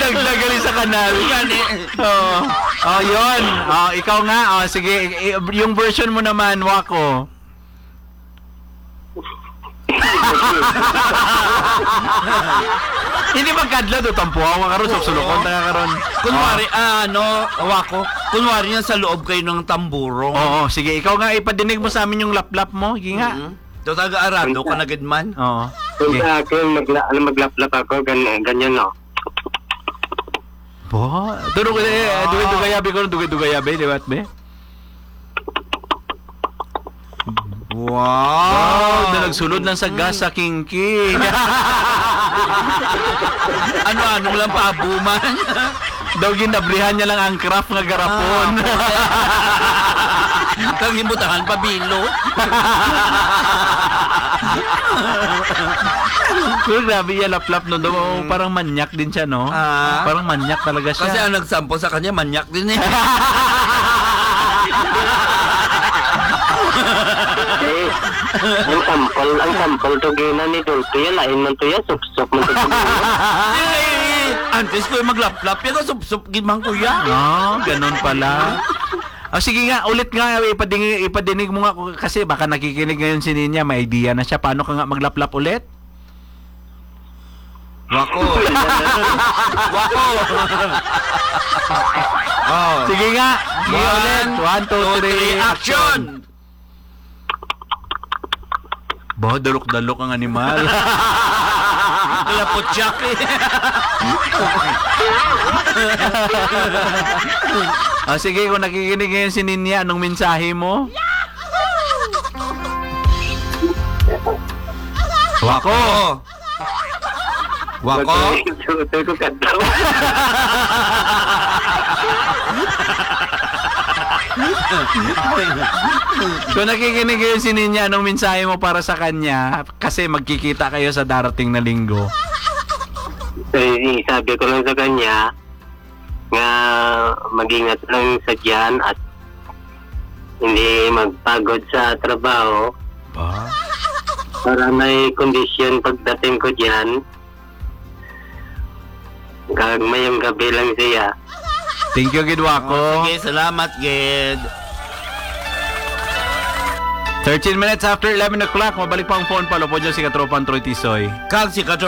Naglagali sa kanal. Oo. Oh, yun. Oh, ikaw nga. Oh, sige, yung version mo naman, Wako. Hindi magkadla do tampuawa karon sulukon ta karon. Kunwari, Wako, kunwari yan sa loob kayo ng tamburo. Oo, sige, ikaw nga ipadinig mo sa amin yung laplap mo. Sige nga. Ito taga-arado ka na gidman. Oo. Kung Sige. sa akin, maglaplap ako, ganyan, no? Bo, dugay-dugayabi ko, dugay-dugayabi, di ba, be? Wow! Na nagsulod lang sa gas sa Kingking. Ano lang paabuman? Daw ginabrihan niya lang ang craft nga garapon. Kang himutahan pa bilo. Pero grabe yan, laplap no. Daw, parang manyak din siya, no? Parang manyak talaga siya. Kasi ang nagsampo sa kanya, manyak din eh. Eh, ang sampol to gina ni Dolto yan, lain man to yan, sup-sup man to Antes ko yung maglaplap, yan sup-sup gimang kuya. Ganun pala. Sige nga, ulit nga, ipadinig mo nga kasi baka nakikinig ngayon si Ninya, may idea na siya. Paano ka nga maglaplap ulit? Wako. Wako. Oh. Sige nga, sige ulit. 1, 2, 3, action! Bah, dalok-dalok ang animal. Lapot siya eh. Sige, kung nakikinig ngayon si Ninya, anong mensahe mo? Wako! Wako! Ito ko kadaw. Kung nakikinig ngayon si Ninya, anong mensahe mo para sa kanya? Kasi magkikita kayo sa darating na linggo. Sabi ko lang sa kanya, nga mag-ingat lang sa dyan at hindi magpagod sa trabaho Ba? para may kondisyon pagdating ko dyan. Mayang gabi lang siya. Thank you, Gidwako. Sige, salamat, Ged. 13 minutes after 11 o'clock, mabalik pa ang phone palo po dyan si Katropan Troy Tisoy. Kag si Katro